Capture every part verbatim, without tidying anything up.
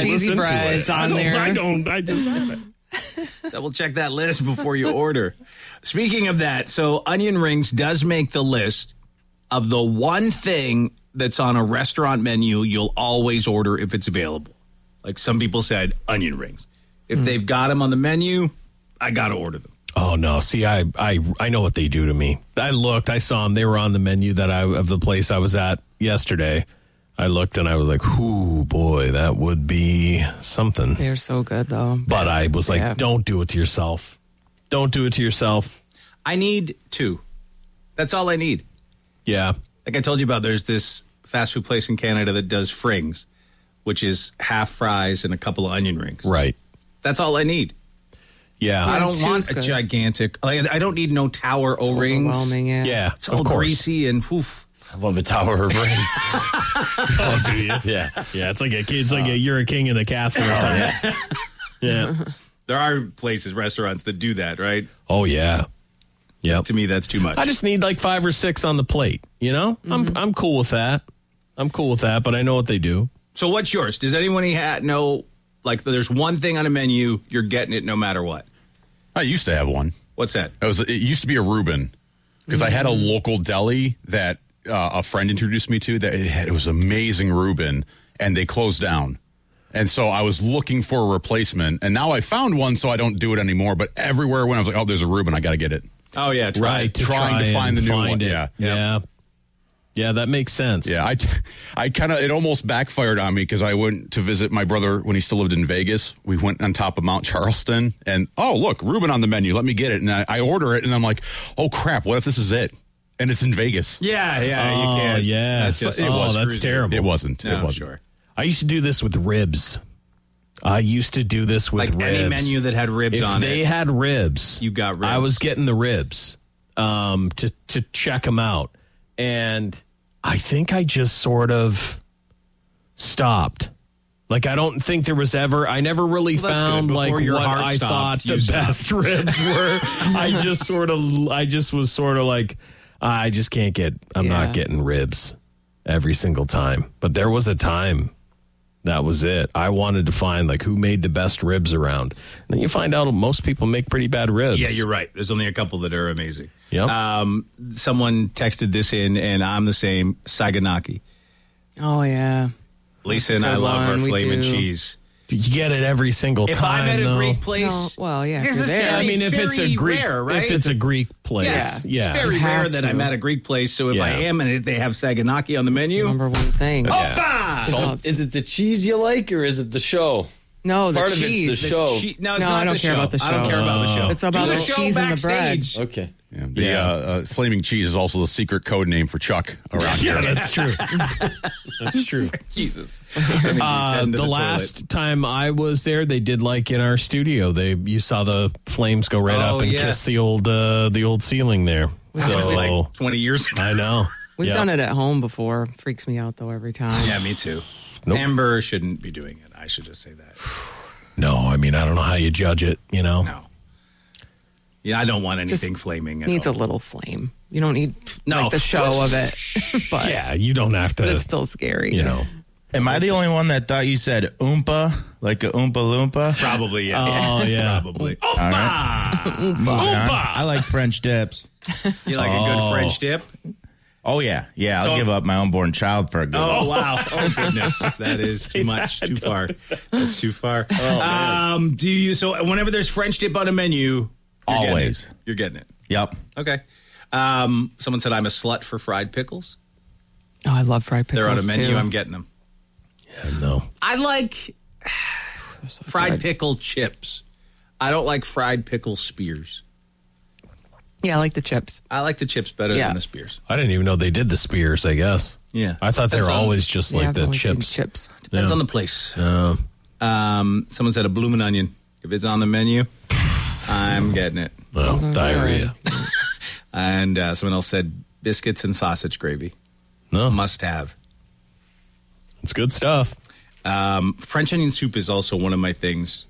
cheesy listen to breads it. on I don't, there. I don't. I just have it. Double check that list before you order. Speaking of that, so onion rings does make the list of the one thing that's on a restaurant menu you'll always order if it's available. Like some people said, onion rings. If mm. they've got them on the menu, I got to order them. Oh, no. See, I, I I know what they do to me. I looked. I saw them. They were on the menu that I of the place I was at yesterday. I looked and I was like, ooh, boy, that would be something. They're so good, though. But I was like, yeah. don't do it to yourself. Don't do it to yourself. I need two. That's all I need. Yeah. Like I told you about, there's this fast food place in Canada that does frings, which is half fries and a couple of onion rings. Right. That's all I need. Yeah. I don't two's want a good. gigantic, like, I don't need no tower It's O-rings. overwhelming, yeah. Yeah, It's all of course. greasy and poof. I love the Tower of Rings. Oh, do you? Yeah. Yeah, it's like a it's like a you're a king in the castle or something. Yeah. There are places, restaurants that do that, right? Oh, yeah. Yep. To me, that's too much. I just need like five or six on the plate, you know? Mm-hmm. I'm I'm cool with that. I'm cool with that, but I know what they do. So what's yours? Does anyone ha- know, like, there's one thing on a menu, you're getting it no matter what? I used to have one. What's that? It was. It used to be a Reuben because mm-hmm. I had a local deli that uh, a friend introduced me to that it, had, it was amazing Reuben, and they closed down. And so I was looking for a replacement, and now I found one, so I don't do it anymore. But everywhere when I was like, oh, there's a Reuben, I got to get it. Oh, yeah. Try, Right. To trying try to find the new find one. It. Yeah. Yeah. Yeah, that makes sense. Yeah, I, I kind of, it almost backfired on me because I went to visit my brother when he still lived in Vegas. We went on top of Mount Charleston and, oh, look, Reuben on the menu. Let me get it. And I, I order it and I'm like, oh, crap, what if this is it? And it's in Vegas. Yeah, yeah, Oh, you can't. yeah. That's just, oh, it was that's cruising. terrible. It wasn't. No, it wasn't. Sure. I used to do this with ribs. I used to do this with like ribs. any menu that had ribs if on they it. had ribs, You got ribs. I was getting the ribs um, to to check them out, and I think I just sort of stopped. Like, I don't think there was ever, I never really Well, that's found good. like Before your what heart I stopped, thought you the stopped. best ribs were. I just sort of, I just was sort of like, I just can't get, I'm Yeah. not getting ribs every single time. But there was a time that was it. I wanted to find like who made the best ribs around. And then you find out most people make pretty bad ribs. Yeah, you're right. There's only a couple that are amazing. Yep. Um, someone texted this in, and I'm the same, Saganaki. Oh, yeah. Lisa and Good I love one. our We flaming do. cheese. You get it every single If time. I'm at a though. Greek place, No, well, yeah, if This you're is there. very- I mean, if it's a very Greek, rare, right? if it's a Greek place, yeah, yeah, it's very You have rare that to. I'm at a Greek place. So if Yeah. I am and they have Saganaki on the menu, Number one thing. Opa! No, it's- Is it the cheese you like or is it the show? No, the Part of it's cheese. the show. Che- no, it's No, not I don't the care show. about the I don't show. care about the show. It's about Do the the show cheese and the bread. backstage. Okay. Yeah, the Yeah. Uh, uh, flaming cheese is also the secret code name for Chuck around here. Yeah, that's true. That's true. Jesus. Uh, the last time I was there, they did like in our studio. They you saw the flames go right Oh, up and yeah. kiss the old uh, the old ceiling there. That was So like twenty years ago. I know We've Yeah. done it at home before. Freaks me out, though, every time. Yeah, me too. Nope. Amber shouldn't be doing it. I should just say that. No, I mean I don't know how you judge it. You know, No. Yeah, I don't want Just anything flaming. At needs all. a little flame. You don't need No. like the show of it. but, yeah, you don't have but to. it's still scary. You know, Am I the only one that thought you said oompa, like a oompa loompa? Probably, yeah. Oh, yeah. Probably. All right. Moving on. I like French dips. You like a Oh. good French dip? Oh, yeah. Yeah, I'll So- give up my unborn child for a good Oh, one. wow. Oh, goodness. That is too much, too far. That's too far. um, do you, so whenever there's French dip on a menu, you're getting Always. it. You're getting it. Yep. Okay. Um, someone said I'm a slut for fried pickles. Oh, I love fried pickles. They're on a menu. too. I'm getting them. yeah, no. I like So fried good. pickle chips. I don't like fried pickle spears. Yeah, I like the chips. I like the chips better Yeah. than the spears. I didn't even know they did the spears. I guess. Yeah. I thought they were Depends on- always just yeah, like I've the only seen chips. chips. Depends Yeah. on the place. Uh, Um, someone said a bloomin' onion. If it's on the menu, I'm getting it. well, Those are diarrhea. And uh, someone else said biscuits and sausage gravy. No, Must have. it's good stuff. Um, French onion soup is also one of my things.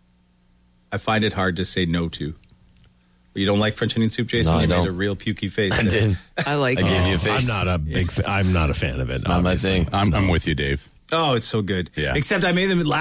I find it hard to say no to. You don't like French onion soup, Jason? No, I you made don't. a real pukey face. I there. didn't. I like I it. gave you a I'm face. not a big. Fa- I'm not a fan of it. It's not my obviously. thing. I'm, I'm with you, Dave. Oh, it's so good. Yeah. Except I made them last.